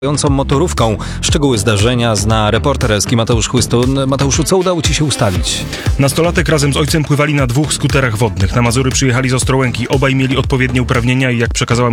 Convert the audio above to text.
motorówką. Szczegóły zdarzenia zna reporter Eski Mateusz Chłystun. Mateuszu, co udało Ci się ustalić? Nastolatek razem z ojcem pływali na 2 skuterach wodnych. Na Mazury przyjechali z Ostrołęki. Obaj mieli odpowiednie uprawnienia i jak przekazała